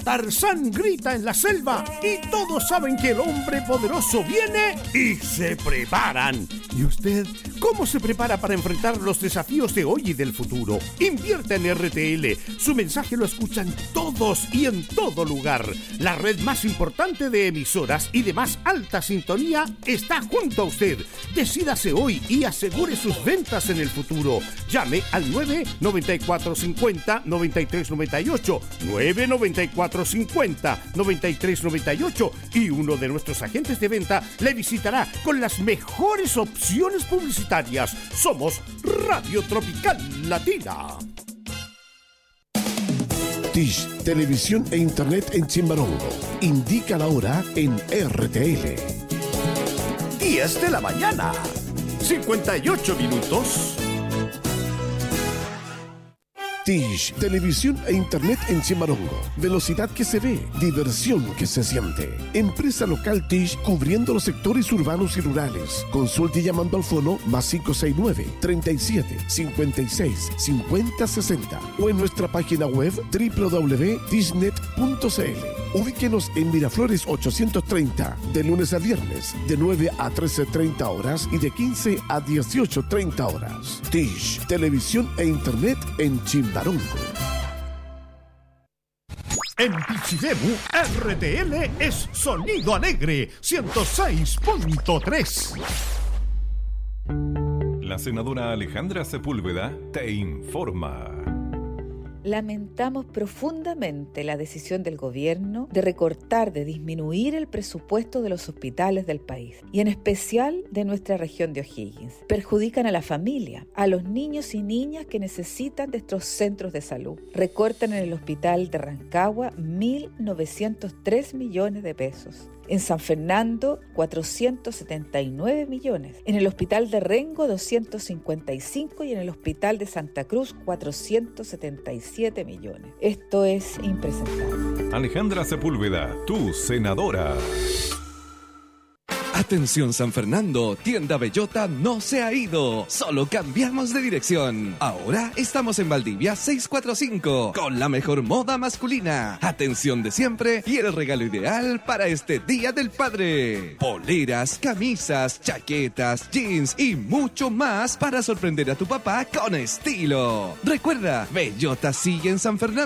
Tarzán grita en la selva y todos saben que el hombre poderoso viene y se preparan. ¿Y usted cómo se prepara para enfrentar los desafíos de hoy y del futuro? Invierta en RTL. Su mensaje lo escuchan todos y en todo lugar. La red más importante de emisoras y de más alta sintonía está junto a usted. Decídase hoy y asegure sus ventas en el futuro. Llame al 99450-9398, 99450-9398 y uno de nuestros agentes de venta le visitará con las mejores opciones publicitarias. Somos Radio Tropical Latina. Dish, televisión e internet en Chimbarongo. Indica la hora en RTL. 10 de la mañana, 58 minutos. Dish, televisión e internet en Chimbarongo. Velocidad que se ve, diversión que se siente. Empresa local Dish cubriendo los sectores urbanos y rurales. Consulte llamando al fono +569 37 56 50 60 o en nuestra página web www.dishnet.cl. Ubíquenos en Miraflores 830, de lunes a viernes, de 9 a 13:30 horas y de 15 a 18:30 horas. Dish, televisión e internet en Chimbarongo. En Pichidemu, RTL es Sonido Alegre 106.3. La senadora Alejandra Sepúlveda te informa. Lamentamos profundamente la decisión del gobierno de recortar, de disminuir el presupuesto de los hospitales del país, y en especial de nuestra región de O'Higgins. Perjudican a la familia, a los niños y niñas que necesitan de estos centros de salud. Recortan en el hospital de Rancagua 1.903 millones de pesos. En San Fernando, 479 millones. En el hospital de Rengo, 255. Y en el hospital de Santa Cruz, 477 millones. Esto es impresentable. Alejandra Sepúlveda, tu senadora. Atención San Fernando, Tienda Bellota no se ha ido, solo cambiamos de dirección. Ahora estamos en Valdivia 645, con la mejor moda masculina, atención de siempre y el regalo ideal para este Día del Padre. Poleras, camisas, chaquetas, jeans y mucho más para sorprender a tu papá con estilo. Recuerda, Bellota sigue en San Fernando.